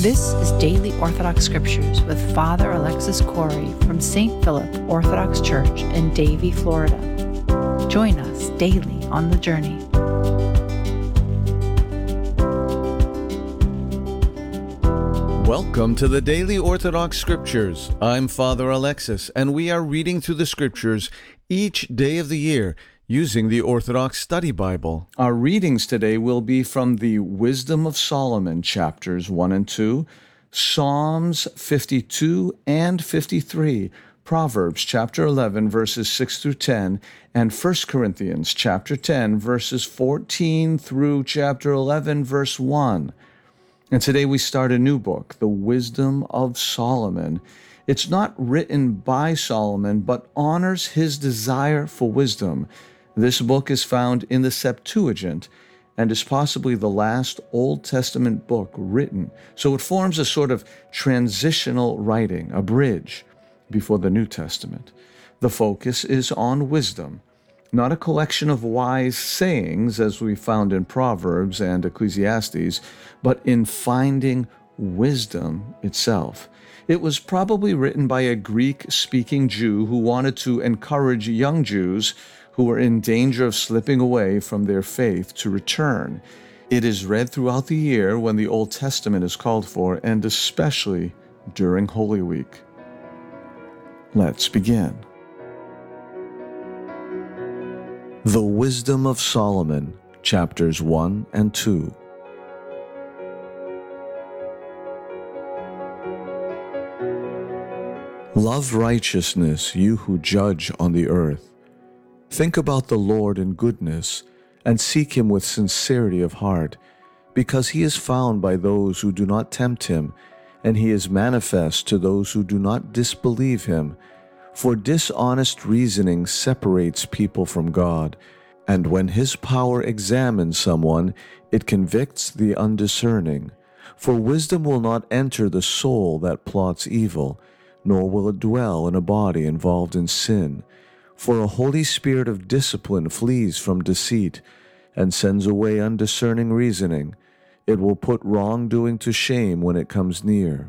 This is Daily Orthodox Scriptures with Father Alexis Corey from St. Philip Orthodox Church in Davie, Florida. Join us daily on the journey. Welcome to the Daily Orthodox Scriptures. I'm Father Alexis, and we are reading through the Scriptures each day of the year using the Orthodox Study Bible. Our readings today will be from the Wisdom of Solomon, chapters 1 and 2, Psalms 52 and 53, Proverbs chapter 11, verses 6 through 10, and 1 Corinthians chapter 10, verses 14 through chapter 11, verse 1. And today we start a new book, The Wisdom of Solomon. It's not written by Solomon, but honors his desire for wisdom. This book is found in the Septuagint and is possibly the last Old Testament book written. So it forms a sort of transitional writing, a bridge before the New Testament. The focus is on wisdom, not a collection of wise sayings as we found in Proverbs and Ecclesiastes, but in finding wisdom itself. It was probably written by a Greek-speaking Jew who wanted to encourage young Jews who were in danger of slipping away from their faith to return. It is read throughout the year when the Old Testament is called for, and especially during Holy Week. Let's begin. The Wisdom of Solomon, chapters 1 and 2. Love righteousness, you who judge on the earth. Think about the Lord in goodness, and seek him with sincerity of heart, because he is found by those who do not tempt him, and he is manifest to those who do not disbelieve him. For dishonest reasoning separates people from God, and when his power examines someone, it convicts the undiscerning. For wisdom will not enter the soul that plots evil, nor will it dwell in a body involved in sin. For a holy spirit of discipline flees from deceit, and sends away undiscerning reasoning. It will put wrongdoing to shame when it comes near.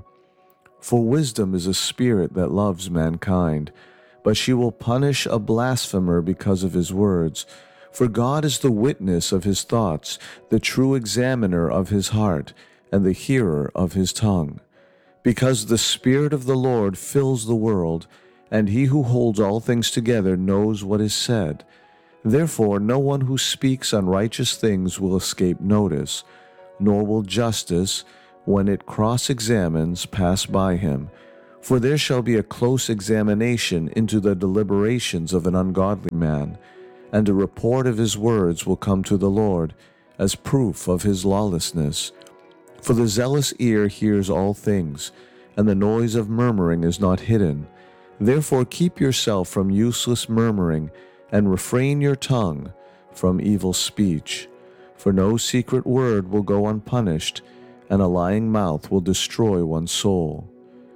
For wisdom is a spirit that loves mankind, but she will punish a blasphemer because of his words. For God is the witness of his thoughts, the true examiner of his heart, and the hearer of his tongue. Because the Spirit of the Lord fills the world, and he who holds all things together knows what is said. Therefore no one who speaks unrighteous things will escape notice, nor will justice, when it cross-examines, pass by him. For there shall be a close examination into the deliberations of an ungodly man, and a report of his words will come to the Lord, as proof of his lawlessness. For the zealous ear hears all things, and the noise of murmuring is not hidden. Therefore keep yourself from useless murmuring, and refrain your tongue from evil speech. For no secret word will go unpunished, and a lying mouth will destroy one's soul.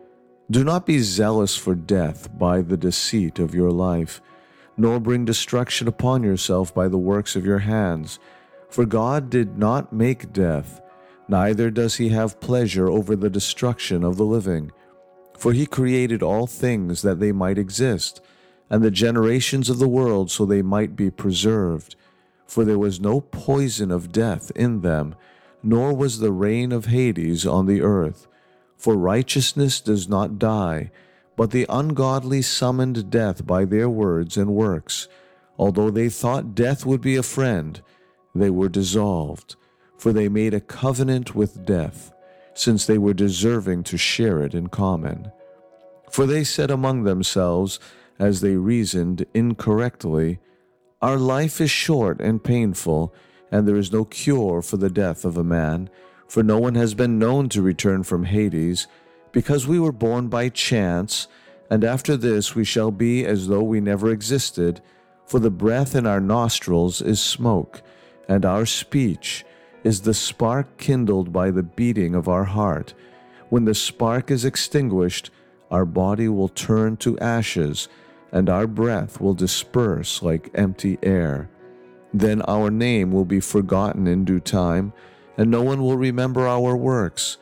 Do not be zealous for death by the deceit of your life, nor bring destruction upon yourself by the works of your hands. For God did not make death, neither does he have pleasure over the destruction of the living. For he created all things that they might exist, and the generations of the world so they might be preserved. For there was no poison of death in them, nor was the reign of Hades on the earth. For righteousness does not die, but the ungodly summoned death by their words and works. Although they thought death would be a friend, they were dissolved, for they made a covenant with death, since they were deserving to share it in common. For they said among themselves, as they reasoned incorrectly, Our life is short and painful, and there is no cure for the death of a man, for no one has been known to return from Hades, because we were born by chance, and after this we shall be as though we never existed, for the breath in our nostrils is smoke, and our speech is the spark kindled by the beating of our heart. When the spark is extinguished, our body will turn to ashes, and our breath will disperse like empty air. Then our name will be forgotten in due time, and no one will remember our works.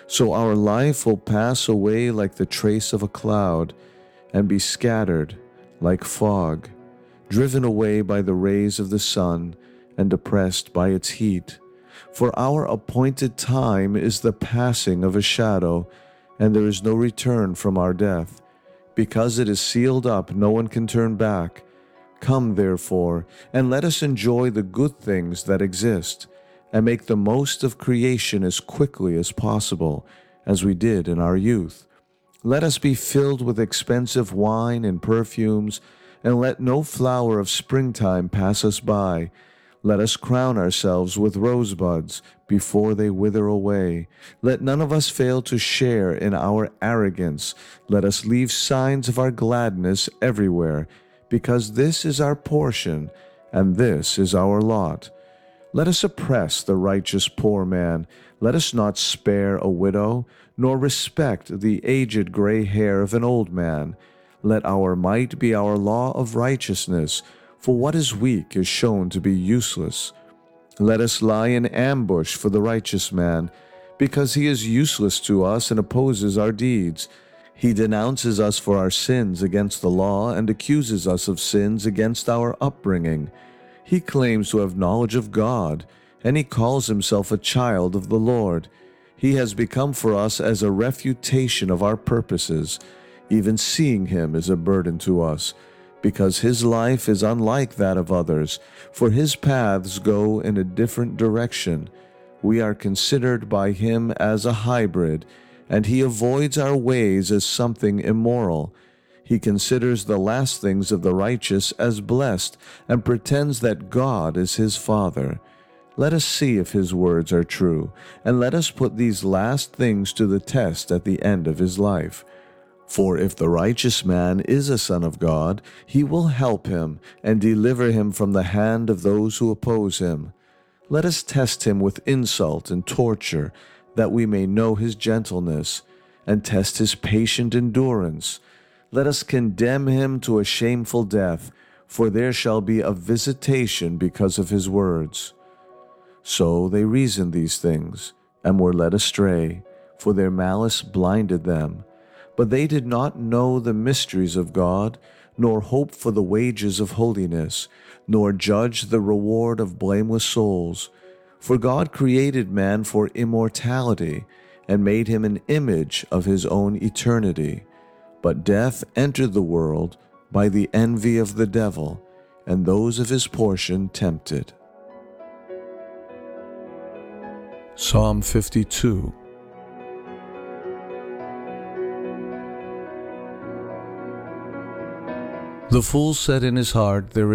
So our life will pass away like the trace of a cloud and be scattered like fog, driven away by the rays of the sun and depressed by its heat. For our appointed time is the passing of a shadow, and there is no return from our death. Because it is sealed up, no one can turn back. Come, therefore, and let us enjoy the good things that exist, and make the most of creation as quickly as possible, as we did in our youth. Let us be filled with expensive wine and perfumes, and let no flower of springtime pass us by. Let us crown ourselves with rosebuds before they wither away. Let none of us fail to share in our arrogance. Let us leave signs of our gladness everywhere, because this is our portion, and this is our lot. Let us oppress the righteous poor man. Let us not spare a widow, nor respect the aged gray hair of an old man. Let our might be our law of righteousness, for what is weak is shown to be useless. Let us lie in ambush for the righteous man, because he is useless to us and opposes our deeds. He denounces us for our sins against the law and accuses us of sins against our upbringing. He claims to have knowledge of God, and he calls himself a child of the Lord. He has become for us as a refutation of our purposes. Even seeing him is a burden to us, because his life is unlike that of others, for his paths go in a different direction. We are considered by him as a hybrid, and he avoids our ways as something immoral. He considers the last things of the righteous as blessed, and pretends that God is his Father. Let us see if his words are true, and let us put these last things to the test at the end of his life. For if the righteous man is a son of God, he will help him and deliver him from the hand of those who oppose him. Let us test him with insult and torture, that we may know his gentleness, and test his patient endurance. Let us condemn him to a shameful death, for there shall be a visitation because of his words. So they reasoned these things, and were led astray, for their malice blinded them. But they did not know the mysteries of God, nor hope for the wages of holiness, nor judge the reward of blameless souls. For God created man for immortality, and made him an image of his own eternity. But death entered the world by the envy of the devil, and those of his portion tempted. Psalm 52. The fool said in his heart, "There